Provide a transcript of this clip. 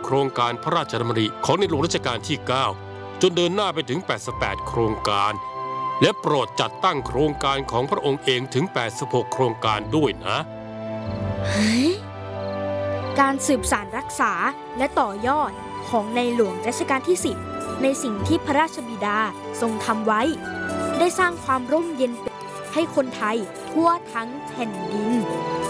โครงการพระราชดำริของในหลวงรัชกาลที่ 9 จนเดินหน้าไปถึง 88 โครงการ และโปรดจัดตั้งโครงการของพระองค์เองถึง 86 โครงการด้วยนะการสืบสานรักษาและต่อยอดของในหลวงรัชกาลที่ 10 ในสิ่งที่พระราชบิดาทรงทำไว้ได้สร้างความร่มเย็นให้คนไทยทั่วทั้งแผ่นดิน